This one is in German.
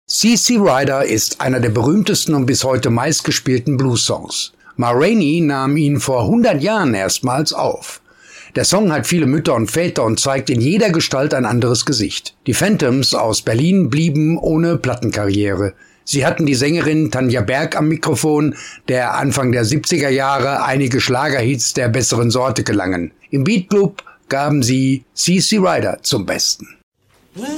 CC Rider ist einer der berühmtesten und bis heute meistgespielten Blues-Songs. Ma Rainey nahm ihn vor 100 Jahren erstmals auf. Der Song hat viele Mütter und Väter und zeigt in jeder Gestalt ein anderes Gesicht. Die Phantoms aus Berlin blieben ohne Plattenkarriere. Sie hatten die Sängerin Tanja Berg am Mikrofon, der Anfang der 70er Jahre einige Schlagerhits der besseren Sorte gelangen. Im Beatclub gaben sie CC Rider zum Besten.